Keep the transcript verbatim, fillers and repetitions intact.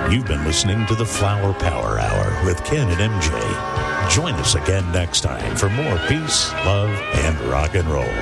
You've been listening to the Flower Power Hour with Ken and M J. Join us again next time for more peace, love, and rock and roll.